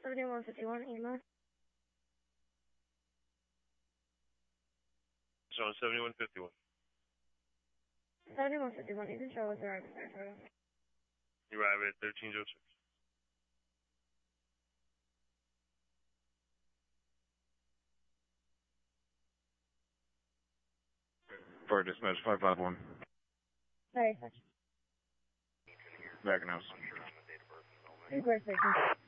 7151 EMA. Show 7151. 7151, you can show us arriving there. You arrive at 1306. For dispatch 551. Sorry, sir. Back in house. Inquiry station.